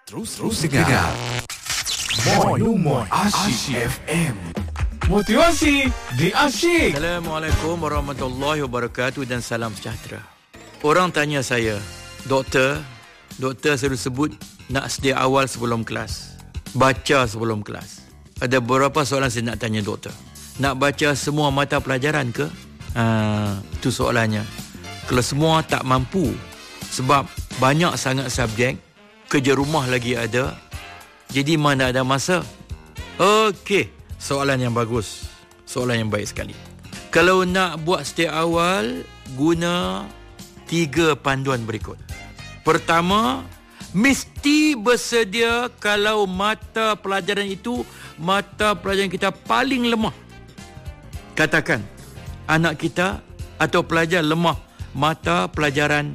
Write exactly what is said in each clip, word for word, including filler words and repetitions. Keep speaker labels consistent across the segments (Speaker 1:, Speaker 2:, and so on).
Speaker 1: Terus terus dengar Moin Moin Asyik F M. Motivasi di Asyik.
Speaker 2: Assalamualaikum warahmatullahi wabarakatuh dan salam sejahtera. Orang tanya saya, doktor, doktor selalu sebut nak sedia awal sebelum kelas, baca sebelum kelas. Ada beberapa soalan saya nak tanya doktor. Nak baca semua mata pelajaran ke? Ha, itu soalannya. Kalau semua tak mampu, sebab banyak sangat subjek, kerja rumah lagi ada, jadi mana ada masa? Okey, soalan yang bagus. Soalan yang baik sekali. Kalau nak buat setiap awal, guna tiga panduan berikut. Pertama, mesti bersedia kalau mata pelajaran itu mata pelajaran kita paling lemah. Katakan, anak kita atau pelajar lemah mata pelajaran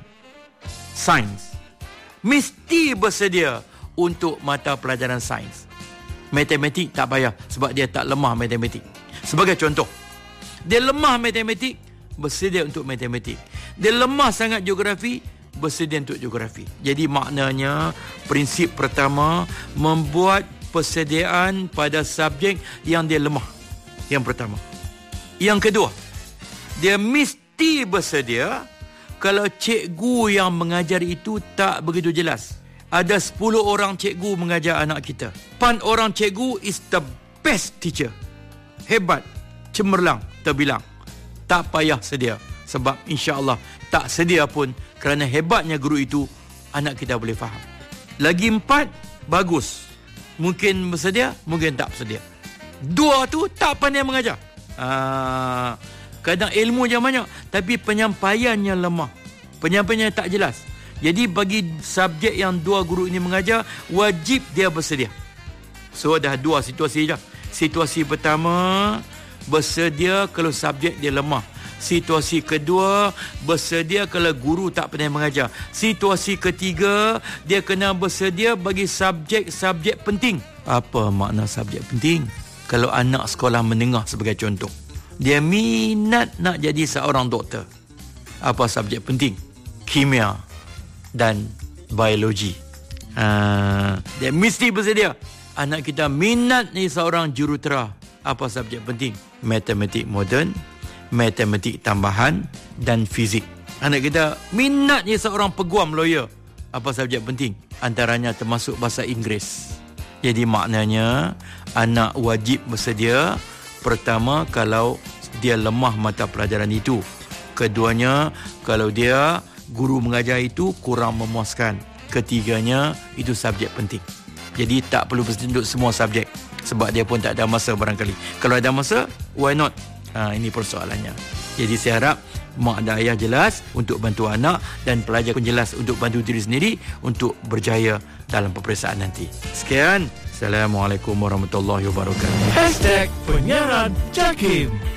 Speaker 2: sains. Mesti bersedia untuk mata pelajaran sains. Matematik tak payah sebab dia tak lemah matematik. Sebagai contoh, dia lemah matematik, bersedia untuk matematik. Dia lemah sangat geografi, bersedia untuk geografi. Jadi maknanya prinsip pertama, membuat persediaan pada subjek yang dia lemah. Yang pertama. Yang kedua, dia mesti bersedia kalau cikgu yang mengajar itu tak begitu jelas. Ada sepuluh orang cikgu mengajar anak kita. Pan orang cikgu is the best teacher. Hebat, cemerlang, terbilang. Tak payah sedia. Sebab insya-Allah tak sedia pun kerana hebatnya guru itu, anak kita boleh faham. Lagi empat, bagus. Mungkin bersedia, mungkin tak bersedia. Dua tu tak pandai mengajar. Aa, kadang ilmu je banyak, tapi penyampaiannya lemah. Penyampaiannya tak jelas. Jadi bagi subjek yang dua guru ini mengajar, wajib dia bersedia. So dah dua situasi je. Situasi pertama, bersedia kalau subjek dia lemah. Situasi kedua, bersedia kalau guru tak pandai mengajar. Situasi ketiga, dia kena bersedia bagi subjek-subjek penting. Apa makna subjek penting? Kalau anak sekolah menengah sebagai contoh, dia minat nak jadi seorang doktor. Apa subjek penting? Kimia dan biologi. Ha, dia mesti bersedia. Anak kita minat ni seorang jurutera. Apa subjek penting? Matematik moden, matematik tambahan dan fizik. Anak kita minat ni seorang peguam lawyer. Apa subjek penting? Antaranya termasuk bahasa Inggeris. Jadi maknanya anak wajib bersedia. Pertama, kalau dia lemah mata pelajaran itu. Keduanya, kalau dia guru mengajar itu kurang memuaskan. Ketiganya, itu subjek penting. Jadi tak perlu bersedia untuk semua subjek, sebab dia pun tak ada masa barangkali. Kalau ada masa, why not? Ha, ini persoalannya. Jadi saya harap mak dan ayah jelas untuk bantu anak, dan pelajar pun jelas untuk bantu diri sendiri untuk berjaya dalam peperiksaan nanti. Sekian. Assalamualaikum warahmatullahi wabarakatuh.
Speaker 1: Hashtag Penyiaran Jakim.